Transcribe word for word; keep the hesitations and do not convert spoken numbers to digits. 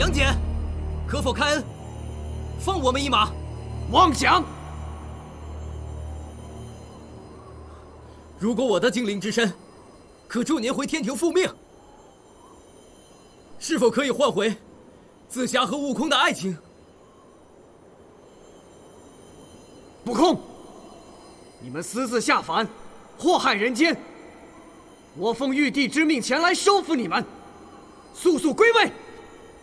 杨戬，可否开恩，放我们一马？ 妄想！ 如果我的精灵之身可助您回天庭复命，是否可以换回紫霞和悟空的爱情？ 悟空，你们私自下凡，祸害人间，我奉玉帝之命前来收服你们，速速归位！